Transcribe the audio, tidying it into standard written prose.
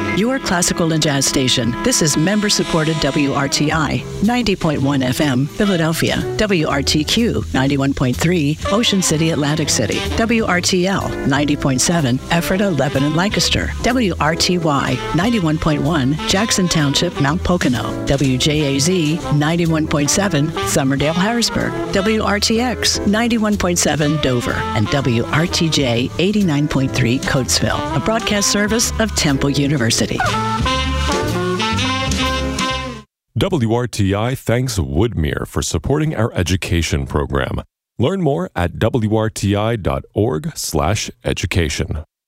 Your classical and jazz station. This is member-supported WRTI, 90.1 FM, Philadelphia. WRTQ, 91.3, Ocean City, Atlantic City. WRTL, 90.7, Ephrata, Lebanon, Lancaster. WRTY, 91.1, Jackson Township, Mount Pocono. WJAZ, 91.7, Summerdale, Harrisburg. WRTX, 91.7, Dover. And WRTJ, 89.3, Coatesville. A broadcast service of Temple University. WRTI thanks Woodmere for supporting our education program. Learn more at wrti.org/education.